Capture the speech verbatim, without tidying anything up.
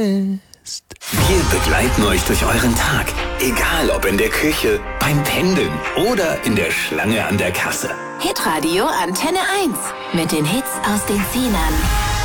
Wir begleiten euch durch euren Tag. Egal ob in der Küche, beim Pendeln oder in der Schlange an der Kasse. Hitradio Antenne eins. Mit den Hits aus den Zehnern.